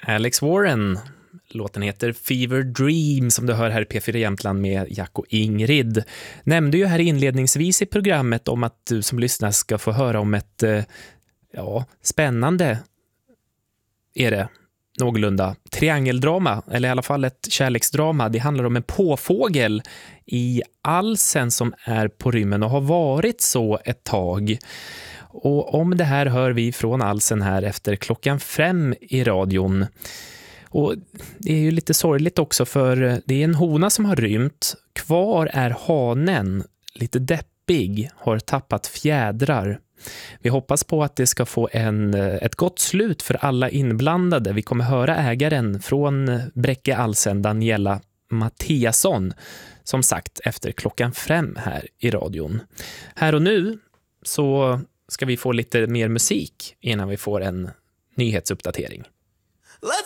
Alex Warren. Låten heter Fever Dream som du hör här i P4 Jämtland med Jack och Ingrid. Nämnde ju här inledningsvis i programmet om att du som lyssnar ska få höra om ett spännande är det någorlunda triangeldrama, eller i alla fall ett kärleksdrama. Det handlar om en påfågel i alsen som är på rymmen och har varit så ett tag. Och om det här hör vi från alsen här efter 5:00 i radion. Och det är ju lite sorgligt också, för det är en hona som har rymt. Kvar är hanen, lite deppig, har tappat fjädrar. Vi hoppas på att det ska få ett gott slut för alla inblandade. Vi kommer höra ägaren från Bräcke Alsen, Daniela Mattiasson, som sagt efter 5:00 här i radion. Här och nu så ska vi få lite mer musik innan vi får en nyhetsuppdatering. Let's